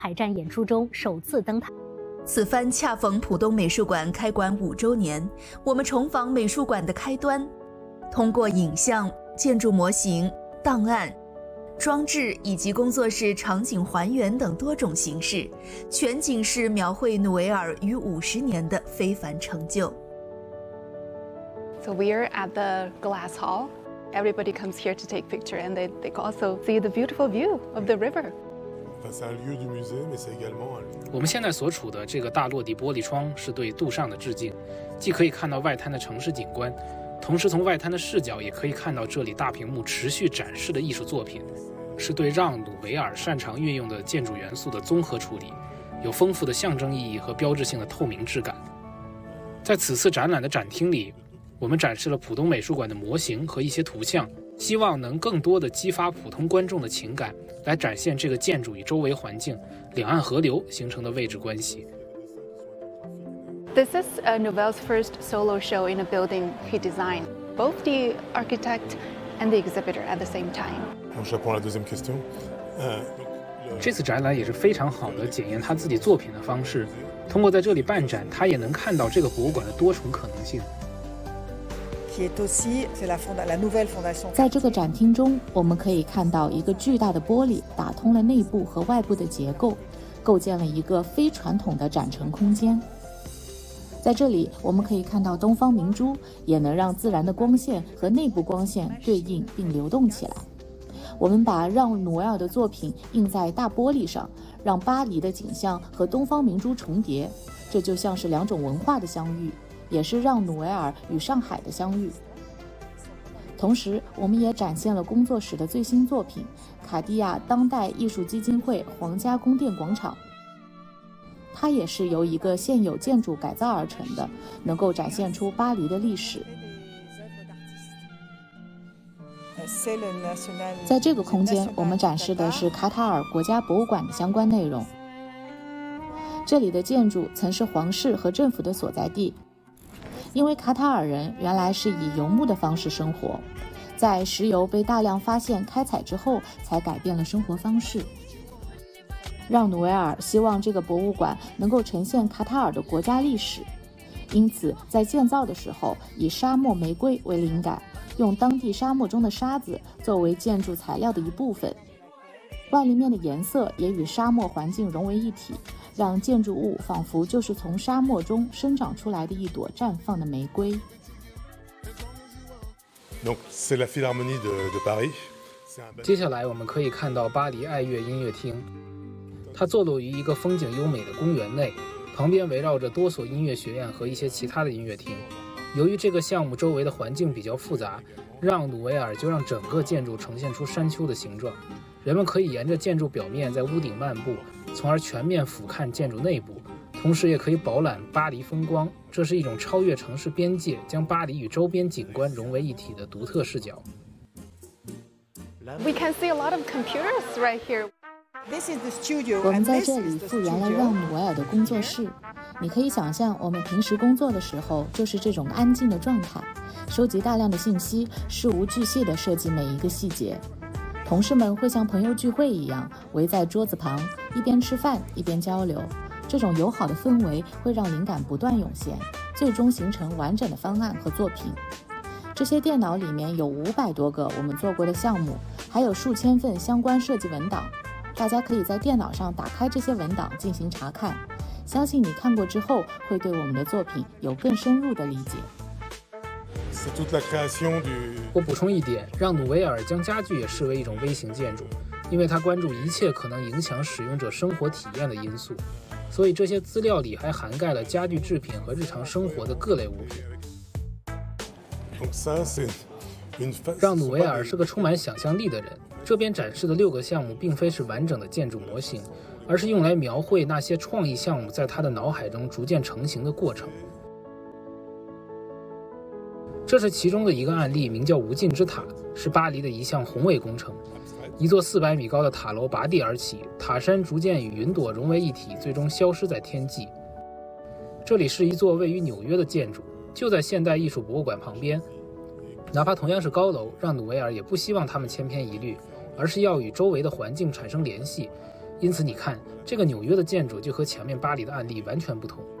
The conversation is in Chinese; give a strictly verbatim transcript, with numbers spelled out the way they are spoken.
海战演出中首次登台。 此番恰逢浦东美术馆开馆五周年，我们重访美术馆的开端，通过影像、建筑模型、档案、装置以及工作室场景还原等多种形式，全景式描绘努维尔逾五十年的非凡成就。 So we are at the glass hall. Everybody comes here to take picture, and they, they also see the beautiful view of the river. 我们现在所处的这个大落地玻璃窗是对杜尚的致敬，既可以看到外滩的城市景观，同时从外滩的视角也可以看到这里大屏幕持续展示的艺术作品，是对让·努维尔擅长运用的建筑元素的综合处理，有丰富的象征意义和标志性的透明质感。在此次展览的展厅里，我们展示了浦东美术馆的模型和一些图像，希望能更多地激发普通观众的情感，来展现这个建筑与周围环境、两岸河流形成的位置关系。 This is uh, Nouvel's first solo show in a building he designed, both the architect and the exhibitor at the same time. 这次展览也是非常好的检验他自己作品的方式，通过在这里办展，他也能看到这个博物馆的多重可能性。 在这个展厅中，我们可以看到一个巨大的玻璃打通了内部和外部的结构，构建了一个非传统的展陈空间。在这里，我们可以看到东方明珠，也能让自然的光线和内部光线对应并流动起来。我们把让·努维尔的作品印在大玻璃上，让巴黎的景象和东方明珠重叠，这就像是两种文化的相遇，也是让·努维尔与上海的相遇。同时，我们也展现了工作室的最新作品——卡地亚当代艺术基金会皇家宫殿广场。它也是由一个现有建筑改造而成的，能够展现出巴黎的历史。在这个空间，我们展示的是卡塔尔国家博物馆的相关内容。这里的建筑曾是皇室和政府的所在地，因为卡塔尔人原来是以游牧的方式生活，在石油被大量发现开采之后，才改变了生活方式。让·努维尔希望这个博物馆能够呈现卡塔尔的国家历史，因此在建造的时候以沙漠玫瑰为灵感，用当地沙漠中的沙子作为建筑材料的一部分，外立面的颜色也与沙漠环境融为一体，让建筑物仿佛就是从沙漠中生长出来的一朵绽放的玫瑰。 接下来我们可以看到巴黎爱乐音乐厅，它坐落于一个风景优美的公园内，旁边围绕着多所音乐学院和一些其他的音乐厅。由于这个项目周围的环境比较复杂，让·努维尔就让整个建筑呈现出山丘的形状，人们可以沿着建筑表面在屋顶漫步，从而全面俯瞰建筑内部，同时也可以饱览巴黎风光。这是一种超越城市边界，将巴黎与周边景观融为一体的独特视角。 We can see a lot of computers right here. 我们在这里复原了让·努维尔的工作室，你可以想象我们平时工作的时候就是这种安静的状态，收集大量的信息，事无巨细地设计每一个细节。同事们会像朋友聚会一样围在桌子旁，一边吃饭一边交流，这种友好的氛围会让灵感不断涌现，最终形成完整的方案和作品。这些电脑里面有五百多个我们做过的项目，还有数千份相关设计文档，大家可以在电脑上打开这些文档进行查看，相信你看过之后会对我们的作品有更深入的理解。 我补充一点，让·努维尔将家具也视为一种微型建筑，因为他关注一切可能影响使用者生活体验的因素，所以这些资料里还涵盖了家具制品和日常生活的各类物品。让·努维尔是个充满想象力的人，这边展示的六个项目并非是完整的建筑模型，而是用来描绘那些创意项目在他的脑海中逐渐成型的过程。这是其中的一个案例，名叫无尽之塔，是巴黎的一项宏伟工程。一座四百米高的塔楼拔地而起，塔山逐渐与云朵融为一体，最终消失在天际。这里是一座位于纽约的建筑，就在现代艺术博物馆旁边。哪怕同样是高楼，让·努维尔也不希望它们千篇一律，而是要与周围的环境产生联系， 因此你看，这个纽约的建筑就和前面巴黎的案例完全不同。